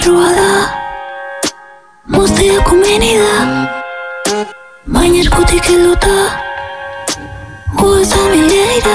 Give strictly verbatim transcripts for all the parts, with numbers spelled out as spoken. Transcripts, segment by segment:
Proa da, moztea komeni da, baina eskutik helduta, goazan bileira.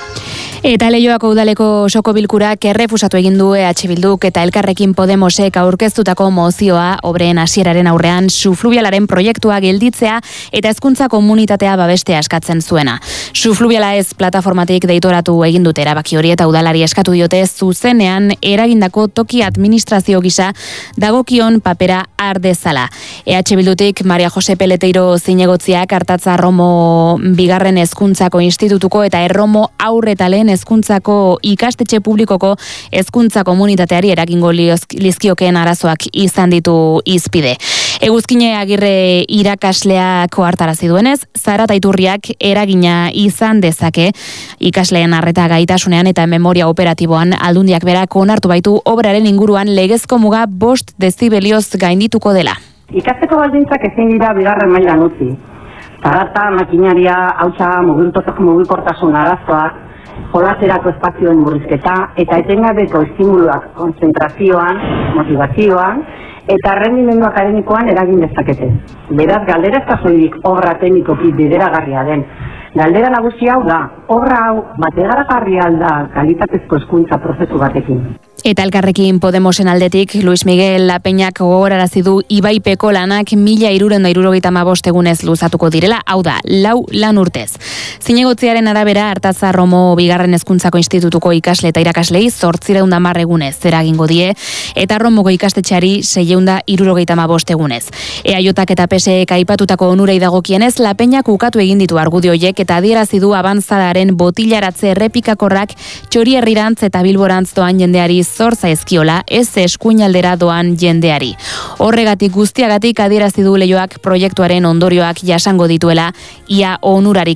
Eta Leioako udaleko osoko bilkurak errefusatu egin du E H Bilduk eta Elkarrekin Podemosek aurkeztutako mozioa obreen hasieraren aurrean sufluvialaren proiektua gelditzea eta hezkuntza komunitatea babestea eskatzen zuena. Sufluviala ez plataformatik deitoratu egin dute erabaki hori eta udalari eskatu diote zuzenean eragindako toki administrazio gisa dagokion papera har dezala. E H Bildutik Maria Jose Peleteiro zinegotziak Artatza Romo bigarren hezkuntzako institutuko eta Erromo aurre eta lehen hezkuntzako ikastetxe publikoko hezkuntza komunitateari eragingo lizkiokeen arazoak izan ditu hizpide. Eguzkine Agirre irakasleak ohartarazi duenez, Zarata Iturriak eragina izan dezake ikasleen arreta gaitasunean eta memoria operatiboan aldundiak berak onartu baitu obraren inguruan legezko muga bost dezibelioz gaindituko dela. Ikasteko baldintzak ezin dira bigarren mailan utzi. Zarata, makinaria, hautsa, mugikortasun arazoak, jolaserako espazioen murrizketa eta etengabeko estimuluak konzentrazioan, motivazioan eta errendimendu akademikoan eragin dezakete. Beraz, galdera ez da soilik obra teknikoki bideragarria den. Galdera nagusi hau da, obra hau bateragarria da kalitatezko hezkuntza prozesu batekin. Eta Elkarrekin Podemosen aldetik, Luis Miguel Lapeñak gogorarazi du Ibaipeko lanak mila hirurehun eta hirurogeita hamabost egunez luzatuko direla, hau da, lau lan urtez. Zinegotziaren arabera, Artatza Romo bigarren hezkuntzako institutuko ikasle eta irakaslei zortziehun eta hamar egunez eragingo die, eta Romoko ikastetxeari seiehun eta hirurogeita hamabost egunez. E A Jk eta P S Ek aipatutako onurei dagokienez, Lapeñak ukatu egin ditu argudio horiek eta adierazi du abantzadaren botilaratze errepikakorrak Txorierrirantz eta Bilborantz doan jendeari zor zaizkiola, ez eskuinaldera doan jendeari. Horregatik guztiagatik adierazi du Leioak proiektuaren ondorioak jasango dituela, ia onurarik